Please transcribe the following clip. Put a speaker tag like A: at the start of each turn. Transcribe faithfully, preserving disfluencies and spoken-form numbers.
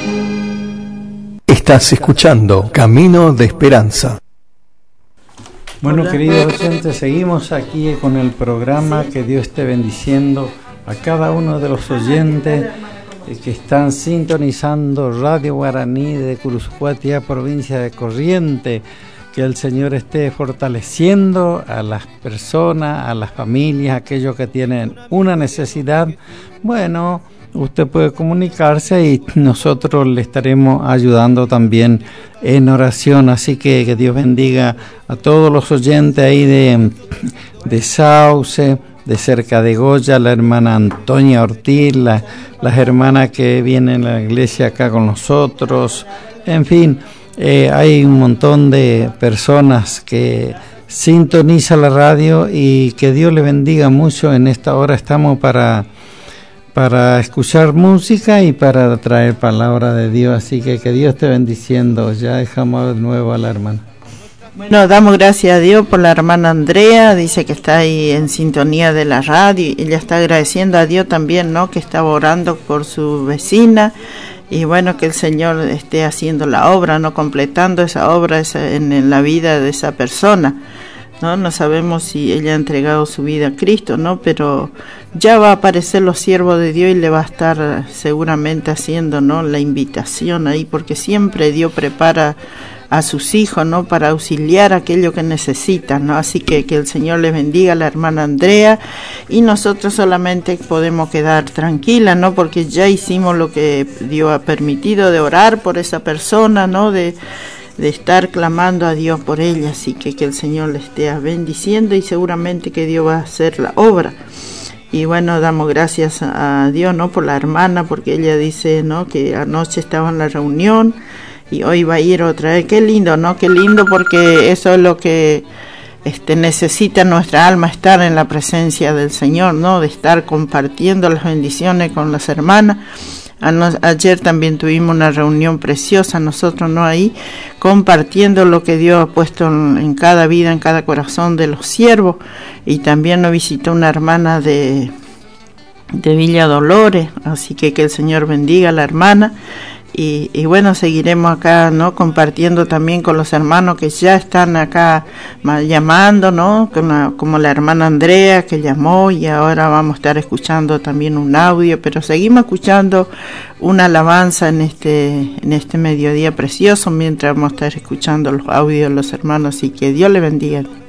A: Estás escuchando Camino de Esperanza.
B: Bueno, queridos oyentes, seguimos aquí con el programa. Que Dios esté bendiciendo a cada uno de los oyentes que están sintonizando Radio Guaraní de Curuzcuatia, provincia de Corrientes. Que el Señor esté fortaleciendo a las personas, a las familias, aquellos que tienen una necesidad. Bueno, usted puede comunicarse y nosotros le estaremos ayudando también en oración. Así que que Dios bendiga a todos los oyentes ahí de, de Sauce, de cerca de Goya, la hermana Antonia Ortiz, la, las hermanas que vienen a la iglesia acá con nosotros, en fin. Eh, hay un montón de personas que sintonizan la radio y que Dios le bendiga mucho. En esta hora estamos para, para escuchar música y para traer palabra de Dios, así que que Dios esté bendiciendo. Ya dejamos de nuevo a la hermana.
C: Bueno, damos gracias a Dios por la hermana Andrea, dice que está ahí en sintonía de la radio y ella está agradeciendo a Dios también, ¿no?, que estaba orando por su vecina. Y bueno, que el Señor esté haciendo la obra, no completando esa obra esa, en, en la vida de esa persona, ¿no? No sabemos si ella ha entregado su vida a Cristo, ¿no? Pero ya va a aparecer los siervos de Dios y le va a estar seguramente haciendo, ¿no?, la invitación ahí, porque siempre Dios prepara a sus hijos, ¿no?, para auxiliar aquello que necesitan, ¿no? Así que que el Señor les bendiga a la hermana Andrea y nosotros solamente podemos quedar tranquilas, ¿no?, porque ya hicimos lo que Dios ha permitido, de orar por esa persona, ¿no?, de, de estar clamando a Dios por ella. Así que que el Señor le esté bendiciendo y seguramente que Dios va a hacer la obra. Y bueno, damos gracias a Dios, ¿no?, por la hermana, porque ella dice, ¿no?, que anoche estaba en la reunión y hoy va a ir otra vez. Qué lindo, ¿no? Qué lindo, porque eso es lo que este, necesita nuestra alma, estar en la presencia del Señor, ¿no? De estar compartiendo las bendiciones con las hermanas. Ayer también tuvimos una reunión preciosa, nosotros, ¿no?, ahí compartiendo lo que Dios ha puesto en, en cada vida, en cada corazón de los siervos. Y también nos visitó una hermana de, de Villa Dolores, así que que el Señor bendiga a la hermana. Y, y bueno, seguiremos acá, ¿no?, compartiendo también con los hermanos que ya están acá llamando, ¿no?, como la, como la hermana Andrea que llamó, y ahora vamos a estar escuchando también un audio, pero seguimos escuchando una alabanza en este, en este mediodía precioso, mientras vamos a estar escuchando los audios de los hermanos, y que Dios le bendiga.